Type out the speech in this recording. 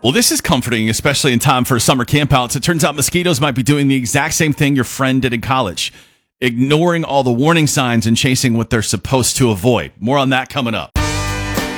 Well, this is comforting, especially in time for summer campouts. It turns out mosquitoes might be doing the exact same thing your friend did in college, ignoring all the warning signs and chasing what they're supposed to avoid. More on that coming up.